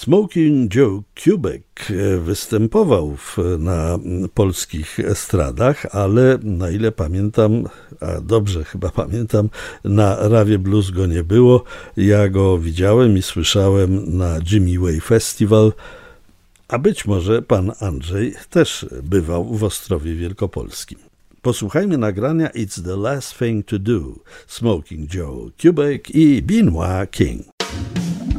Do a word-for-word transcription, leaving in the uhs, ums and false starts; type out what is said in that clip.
Smoking Joe Kubek występował w, na polskich estradach, ale na ile pamiętam, a dobrze chyba pamiętam, na Rawie Blues go nie było. Ja go widziałem i słyszałem na Jimmy Way Festival, a być może pan Andrzej też bywał w Ostrowie Wielkopolskim. Posłuchajmy nagrania It's the Last Thing to Do, Smoking Joe Kubek i Benoit King.